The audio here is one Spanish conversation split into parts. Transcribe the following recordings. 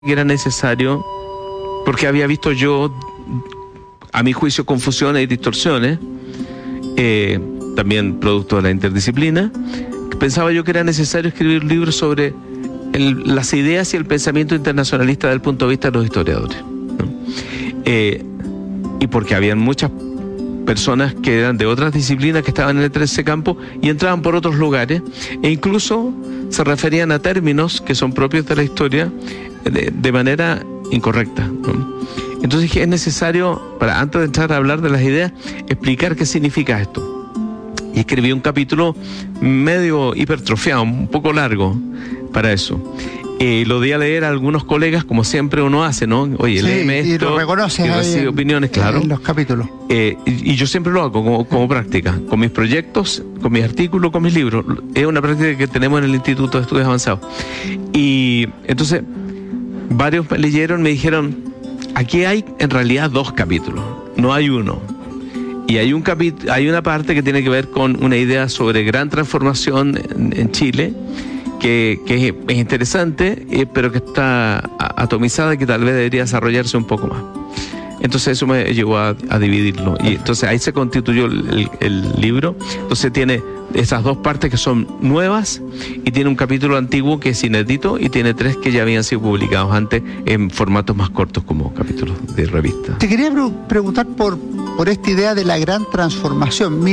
que era necesario, porque había visto yo, a mi juicio, confusiones y distorsiones, también producto de la interdisciplina. Pensaba yo que era necesario escribir un libro sobre las ideas y el pensamiento internacionalista desde el punto de vista de los historiadores, ¿no? Y porque habían muchas personas que eran de otras disciplinas que estaban en ese campo y entraban por otros lugares, e incluso se referían a términos que son propios de la historia de manera incorrecta, ¿no? Entonces dije, es necesario, antes de entrar a hablar de las ideas, explicar qué significa esto. Y escribí un capítulo medio hipertrofiado, un poco largo para eso. Lo di a leer a algunos colegas, como siempre uno hace, ¿no? Oye, sí, léeme esto. Y lo reconoces y recibe opiniones, claro. En los capítulos. Y yo siempre lo hago como práctica, con mis proyectos, con mis artículos, con mis libros. Es una práctica que tenemos en el Instituto de Estudios Avanzados. Y entonces, varios me leyeron, me dijeron, aquí hay en realidad 2 capítulos, no hay uno. Y hay una parte que tiene que ver con una idea sobre gran transformación en Chile, que es interesante, pero que está atomizada y que tal vez debería desarrollarse un poco más. Entonces eso me llevó a dividirlo. Y entonces ahí se constituyó el libro. Entonces tiene esas 2 partes que son nuevas y tiene un capítulo antiguo que es inédito y tiene 3 que ya habían sido publicados antes en formatos más cortos como capítulos de revista. Te quería preguntar por esta idea de la gran transformación,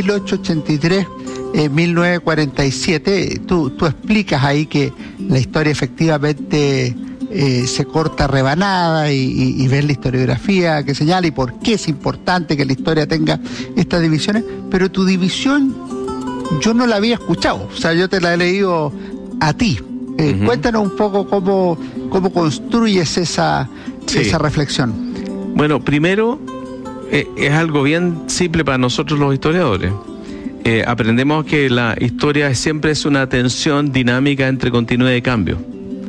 1883-1947. Tú explicas ahí que la historia efectivamente se corta rebanada y ves la historiografía que señala y por qué es importante que la historia tenga estas divisiones, pero tu división yo no la había escuchado, o sea, yo te la he leído a ti. Cuéntanos un poco cómo construyes esa reflexión. Bueno, primero, es algo bien simple para nosotros los historiadores. Aprendemos que la historia siempre es una tensión dinámica entre continuidad y cambio.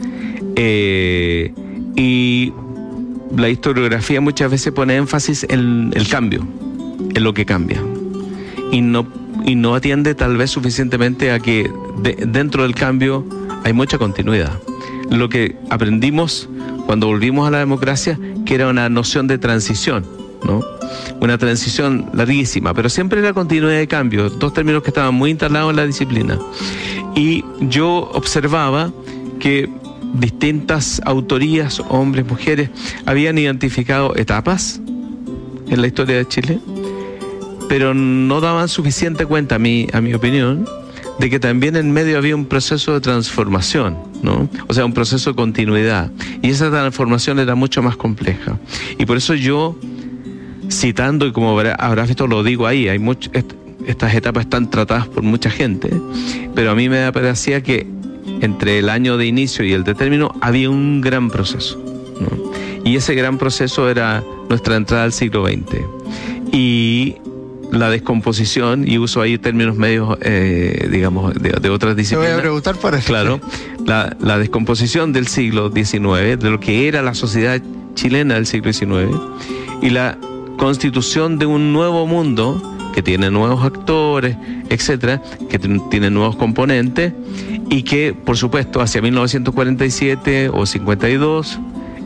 Y la historiografía muchas veces pone énfasis en el cambio, en lo que cambia, y no atiende tal vez suficientemente a que dentro del cambio hay mucha continuidad. Lo que aprendimos cuando volvimos a la democracia, que era una noción de transición, ¿no? Una transición larguísima, pero siempre era continuidad de cambio, 2 términos que estaban muy instalados en la disciplina. Y yo observaba que distintas autorías, hombres, mujeres, habían identificado etapas en la historia de Chile, pero no daban suficiente cuenta, a mi opinión, de que también en medio había un proceso de transformación, ¿no? O sea, un proceso de continuidad. Y esa transformación era mucho más compleja. Y por eso yo, citando, y como habrás visto, lo digo ahí, estas etapas están tratadas por mucha gente, pero a mí me parecía que entre el año de inicio y el de término había un gran proceso, ¿no? Y ese gran proceso era nuestra entrada al siglo XX. Y la descomposición, y uso ahí términos medios, digamos, de otras disciplinas. Te voy a preguntar por eso. Claro, la descomposición del siglo XIX, de lo que era la sociedad chilena del siglo XIX, y la constitución de un nuevo mundo que tiene nuevos actores, etcétera, que tiene nuevos componentes, y que, por supuesto, hacia 1947 o 52,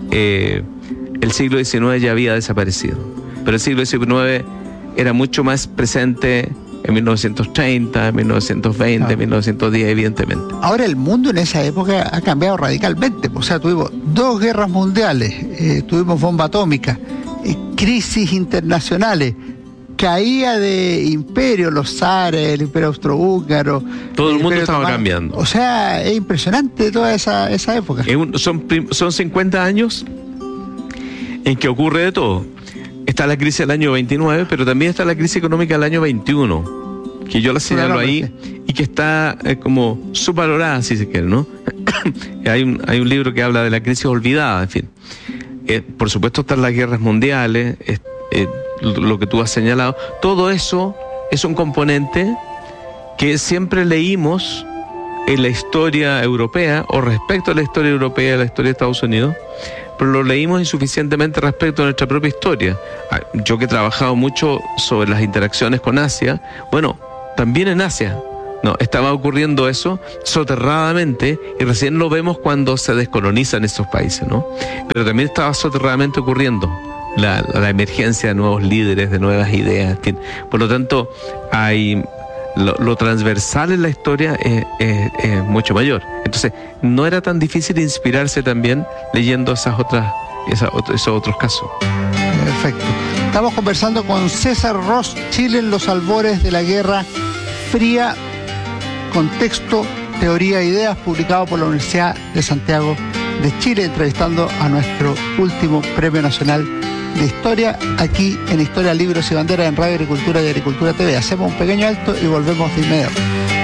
el siglo XIX ya había desaparecido. Pero el siglo XIX era mucho más presente en 1930, en 1920, en 1910, evidentemente. Ahora el mundo en esa época ha cambiado radicalmente. O sea, tuvimos 2 guerras mundiales, tuvimos bomba atómica, crisis internacionales, caía de imperio, los zares, el imperio austrohúngaro. Todo el mundo estaba cambiando. O sea, es impresionante toda esa época. Son 50 años en que ocurre de todo. Está la crisis del año 29, pero también está la crisis económica del año 21, que yo la señalo ahí, y que está como subvalorada, si se quiere, ¿no? Hay un libro que habla de la crisis olvidada, en fin. Por supuesto están las guerras mundiales, lo que tú has señalado. Todo eso es un componente que siempre leímos en la historia europea, o respecto a la historia europea, a la historia de Estados Unidos, pero lo leímos insuficientemente respecto a nuestra propia historia. Yo que he trabajado mucho sobre las interacciones con Asia, bueno, también en Asia No, estaba ocurriendo eso soterradamente y recién lo vemos cuando se descolonizan estos países, ¿no? Pero también estaba soterradamente ocurriendo la emergencia de nuevos líderes, de nuevas ideas. Por lo tanto, lo transversal en la historia es mucho mayor. Entonces, no era tan difícil inspirarse también leyendo esos otros casos. Perfecto. Estamos conversando con César Ross, Chile en los albores de la Guerra Fría, contexto, teoría e ideas, publicado por la Universidad de Santiago de Chile, entrevistando a nuestro último Premio Nacional de Historia, aquí en Historia, Libros y Banderas, en Radio Agricultura y Agricultura TV. Hacemos un pequeño alto y volvemos de inmediato.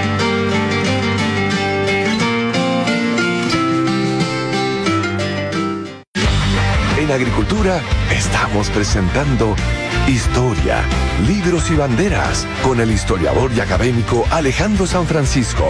En Agricultura estamos presentando Historia, Libros y Banderas con el historiador y académico Alejandro San Francisco.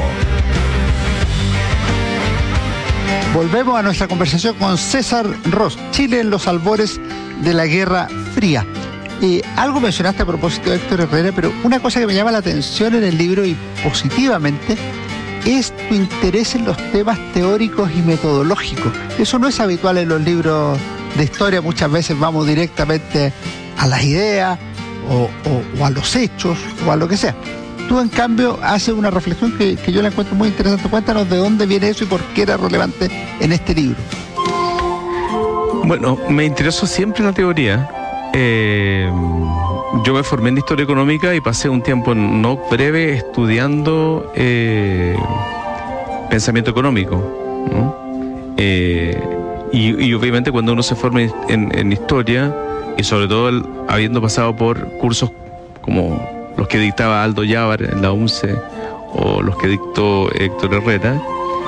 Volvemos a nuestra conversación con César Ross, Chile en los albores de la Guerra Fría. Algo mencionaste a propósito de Héctor Herrera, pero una cosa que me llama la atención en el libro y positivamente es tu interés en los temas teóricos y metodológicos. Eso no es habitual en los libros de historia. Muchas veces vamos directamente a las ideas o a los hechos o a lo que sea. Tú, en cambio, haces una reflexión que yo la encuentro muy interesante. Cuéntanos de dónde viene eso y por qué era relevante en este libro. Bueno, me interesó siempre la teoría. Yo me formé en Historia Económica y pasé un tiempo no breve estudiando pensamiento económico, ¿no? Y obviamente cuando uno se forma en Historia, y sobre todo habiendo pasado por cursos como los que dictaba Aldo Yávar en la UNCE o los que dictó Héctor Herrera,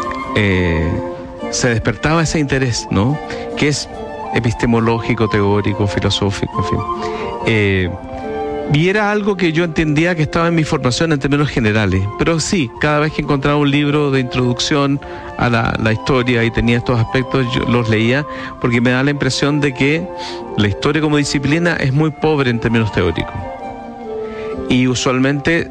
se despertaba ese interés, ¿no? Que es epistemológico, teórico, filosófico, en fin. Y era algo que yo entendía que estaba en mi formación en términos generales. Pero sí, cada vez que encontraba un libro de introducción a la historia y tenía estos aspectos, yo los leía porque me da la impresión de que la historia como disciplina es muy pobre en términos teóricos. Y usualmente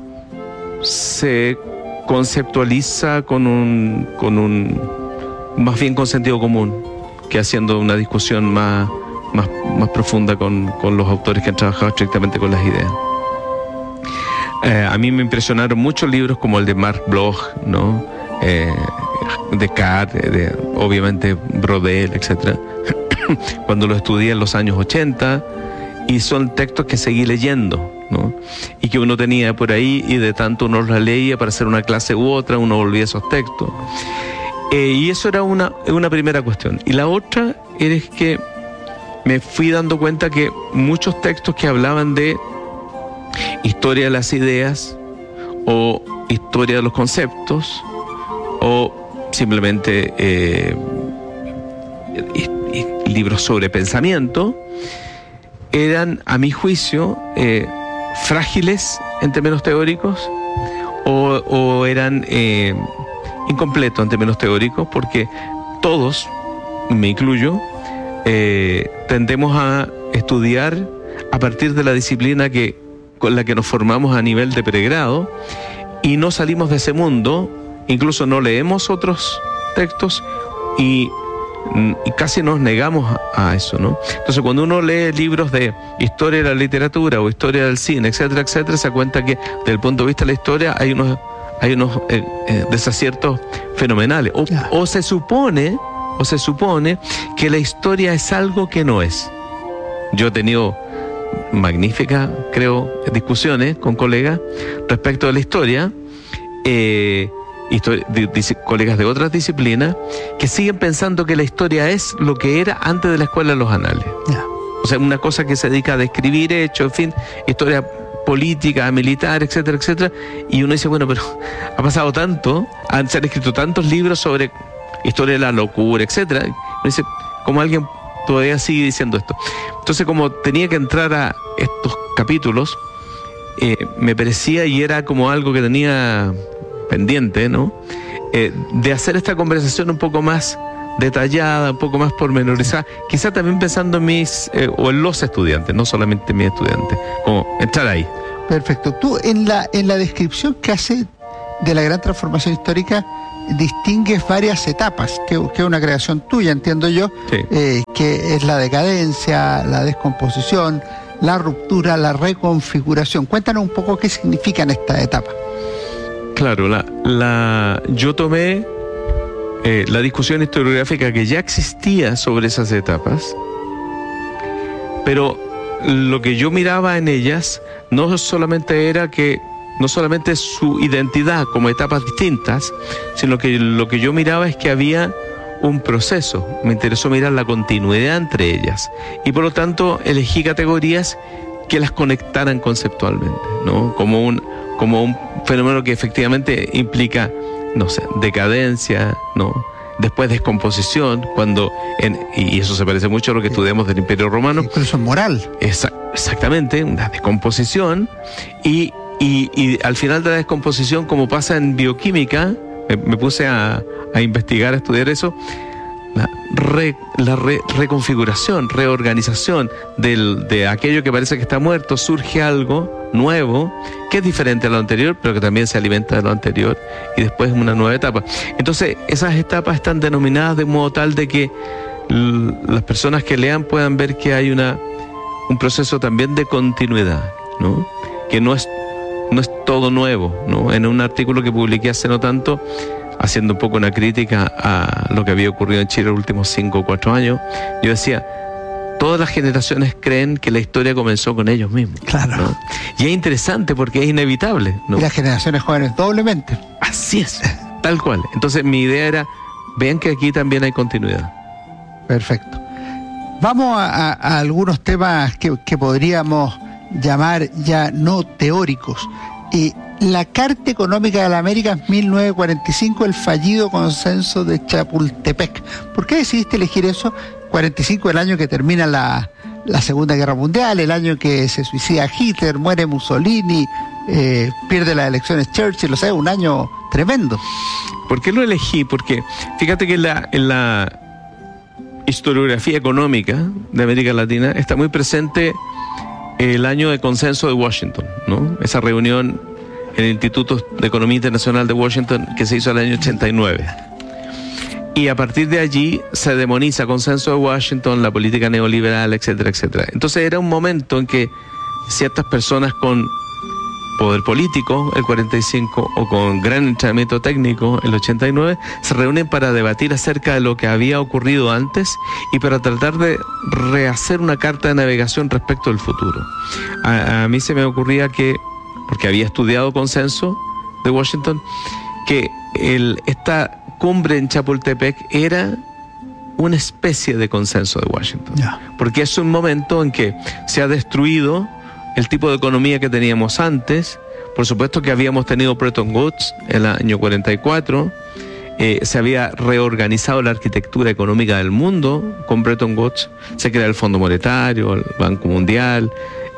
se conceptualiza con un más bien con sentido común, que haciendo una discusión más profunda con los autores que han trabajado estrictamente con las ideas. A mí me impresionaron muchos libros como el de Marc Bloch, ¿no? Descartes, obviamente Brodel, etc. Cuando lo estudié en los años 80, y son textos que seguí leyendo, ¿no? Y que uno tenía por ahí, y de tanto uno los leía para hacer una clase u otra, uno volvía a esos textos. Y eso era una primera cuestión. Y la otra es que me fui dando cuenta que muchos textos que hablaban de historia de las ideas o historia de los conceptos o simplemente libros sobre pensamiento eran, a mi juicio, frágiles en términos teóricos o eran incompletos en términos teóricos, porque todos, me incluyo, tendemos a estudiar a partir de la disciplina con la que nos formamos a nivel de pregrado y no salimos de ese mundo, incluso no leemos otros textos y casi nos negamos a eso, ¿no? Entonces, cuando uno lee libros de historia de la literatura o historia del cine, etcétera, etcétera, se da cuenta que desde el punto de vista de la historia hay unos desaciertos fenomenales. O se supone que la historia es algo que no es. Yo he tenido magníficas, creo, discusiones con colegas respecto de la historia, colegas de otras disciplinas que siguen pensando que la historia es lo que era antes de la escuela de los anales. O sea, una cosa que se dedica a describir hechos, en fin, historia política, militar, etcétera, etcétera. Y uno dice, bueno, pero ha pasado tanto, se han escrito tantos libros sobre historia de la locura, etcétera. Uno dice, ¿cómo alguien todavía sigue diciendo esto? Entonces, como tenía que entrar a estos capítulos, me parecía, y era como algo que tenía pendiente, ¿no? De hacer esta conversación un poco más detallada, un poco más pormenorizada, quizá también pensando en o en los estudiantes, no solamente en mis estudiantes, como entrar ahí. Perfecto. Tú en la descripción que haces de la gran transformación histórica distingues varias etapas, que es una creación tuya, entiendo yo, sí. Que es la decadencia, la descomposición, la ruptura, la reconfiguración. Cuéntanos un poco qué significan estas etapas. Claro, yo tomé la discusión historiográfica que ya existía sobre esas etapas, pero lo que yo miraba en ellas no solamente su identidad como etapas distintas, sino que lo que yo miraba es que había un proceso. Me interesó mirar la continuidad entre ellas y por lo tanto elegí categorías que las conectaran conceptualmente, ¿no? Como un fenómeno que efectivamente implica, no sé, decadencia, ¿no? Después descomposición, y eso se parece mucho a lo que estudiamos del Imperio Romano. Incluso moral. Exactamente, una descomposición y al final de la descomposición, como pasa en bioquímica, me puse a investigar, a estudiar eso, la reconfiguración, reorganización de aquello que parece que está muerto, surge algo nuevo que es diferente a lo anterior, pero que también se alimenta de lo anterior, y después una nueva etapa. Entonces esas etapas están denominadas de modo tal de que las personas que lean puedan ver que hay un proceso también de continuidad, ¿no? Que no es todo nuevo, ¿no? En un artículo que publiqué hace no tanto, haciendo un poco una crítica a lo que había ocurrido en Chile los últimos 5 o 4 años, yo decía, todas las generaciones creen que la historia comenzó con ellos mismos. Claro. ¿No? Y es interesante porque es inevitable, ¿no? Y las generaciones jóvenes doblemente. Así es, tal cual. Entonces mi idea era, vean que aquí también hay continuidad. Perfecto. Vamos a algunos temas que podríamos llamar ya no teóricos. La Carta Económica de la América 1945, el fallido consenso de Chapultepec. ¿Por qué decidiste elegir eso? 45, el año que termina la Segunda Guerra Mundial, el año que se suicida Hitler, muere Mussolini, pierde las elecciones Churchill, o sea, un año tremendo. ¿Por qué lo elegí? Porque fíjate que en la historiografía económica de América Latina está muy presente el año de consenso de Washington, ¿no? Esa reunión en el Instituto de Economía Internacional de Washington que se hizo el año 89. Y a partir de allí se demoniza consenso de Washington, la política neoliberal, etcétera, etcétera. Entonces era un momento en que ciertas personas con poder político, el 45, o con gran entrenamiento técnico, el 89, se reúnen para debatir acerca de lo que había ocurrido antes y para tratar de rehacer una carta de navegación respecto del futuro. A mí se me ocurría que, porque había estudiado consenso de Washington, que esta cumbre en Chapultepec era una especie de consenso de Washington. Porque es un momento en que se ha destruido el tipo de economía que teníamos antes. Por supuesto que habíamos tenido Bretton Woods en el año 44, se había reorganizado la arquitectura económica del mundo con Bretton Woods, se crea el Fondo Monetario, el Banco Mundial,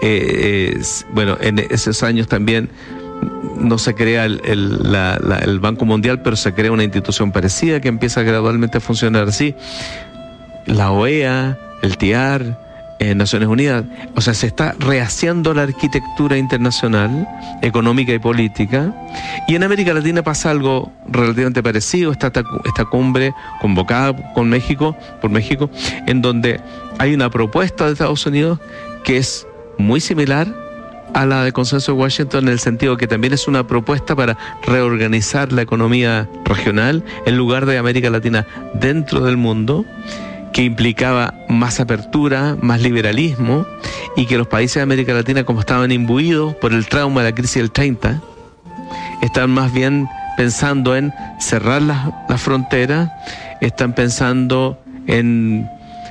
bueno, en esos años también no se crea el Banco Mundial, pero se crea una institución parecida que empieza gradualmente a funcionar así, la OEA, el TIAR, Naciones Unidas. O sea, se está rehaciendo la arquitectura internacional, económica y política, y en América Latina pasa algo relativamente parecido. Está esta cumbre convocada por México, en donde hay una propuesta de Estados Unidos que es muy similar a la de consenso de Washington, en el sentido que también es una propuesta para reorganizar la economía regional en lugar de América Latina dentro del mundo, que implicaba más apertura, más liberalismo, y que los países de América Latina, como estaban imbuidos por el trauma de la crisis del 30, están más bien pensando en cerrar las fronteras, están pensando en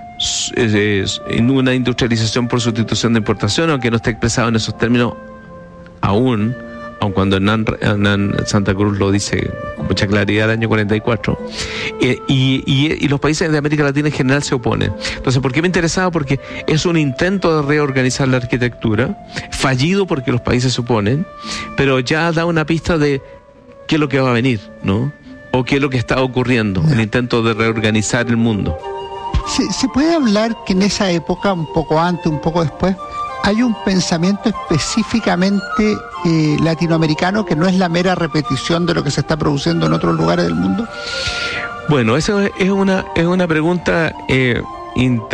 una industrialización por sustitución de importación, aunque no esté expresado en esos términos aún, aun cuando Hernán Santa Cruz lo dice con mucha claridad el año 44, y los países de América Latina en general se oponen. Entonces, ¿por qué me interesaba? Porque es un intento de reorganizar la arquitectura, fallido porque los países se oponen, pero ya da una pista de qué es lo que va a venir, ¿no? O qué es lo que está ocurriendo, el intento de reorganizar el mundo. ¿Se puede hablar que en esa época, un poco antes, un poco después, ¿hay un pensamiento específicamente latinoamericano que no es la mera repetición de lo que se está produciendo en otros lugares del mundo? Bueno, eso es una pregunta